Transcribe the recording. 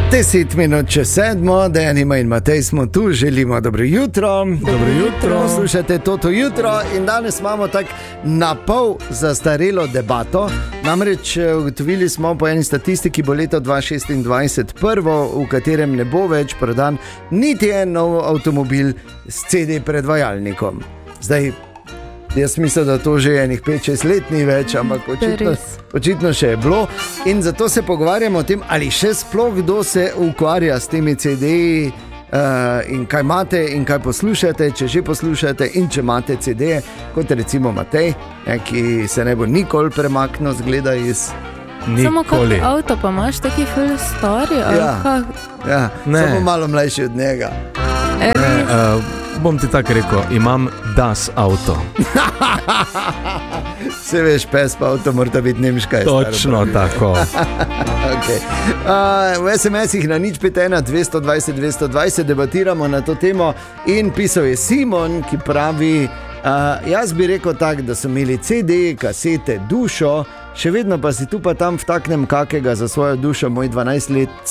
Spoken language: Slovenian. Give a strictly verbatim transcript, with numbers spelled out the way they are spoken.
Deset minut čez sedmo, Dejanima in Matej smo tu, želimo dobro jutro. Dobro jutro. Poslušate Toto jutro in danes imamo tak na pol zastarelo debato. Namreč ugotovili smo po eni statistiki, bo leto dva tisoč šestindvajset prvo, v katerem ne bo več prodan niti en nov avtomobil s C D predvajalnikom. Zdaj, jaz mislim, da to že enih pet šest let ni več, ampak očitno, očitno še je bilo. In zato se pogovarjamo o tem, ali še sploh kdo se ukvarja s temi C D-ji uh, in kaj imate in kaj poslušate, če že poslušate in če imate C D-je, kot recimo Matej, ne, ki se ne bo nikoli premaknil, zgleda iz... Nikoli. Samo kot avto pa imaš taki full story? Ja, ja. Samo malo mlajši od njega. Ne, uh, bom ti tako rekel, imam das avto. Se veš, pes pa avto mora biti nemška. Točno tako. Okay. uh, v es em esih na nič pet ena dvesto dvajset dvesto dvajset debatiramo na to temo in pisal je Simon, ki pravi, uh, jaz bi rekel tak, da so imeli C D, kasete, dušo, še vedno pa si tu pa tam vtaknem kakega za svojo dušo, moj dvanajst let